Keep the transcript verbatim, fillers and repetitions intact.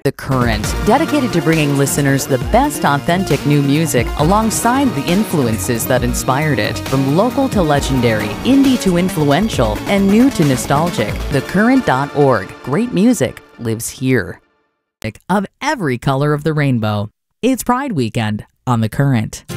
The Current, dedicated to bringing listeners the best authentic new music alongside the influences that inspired it. From local to legendary, indie to influential, and new to nostalgic, the current dot org. Great music lives here. Of every color of the rainbow. It's Pride Weekend on The Current.